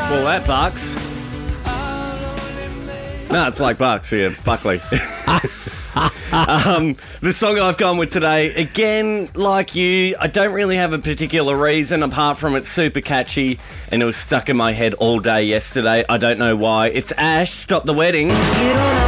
Well, that Bucks. No, it's like Bucks, yeah, Buckley. The song I've gone with today, again, like you, I don't really have a particular reason apart from it's super catchy and it was stuck in my head all day yesterday. I don't know why. It's Ash, Stop the Wedding.